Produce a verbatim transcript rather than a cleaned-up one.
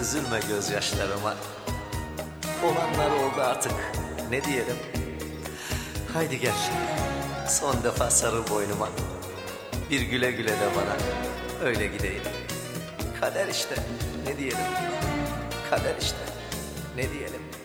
Üzülme gözyaşlarıma. Olanlar oldu artık, ne diyelim. Haydi gel, son defa sarıl boynuma. Bir güle güle de bana, öyle gideyim. Kader işte, ne diyelim. Kader işte, ne diyelim.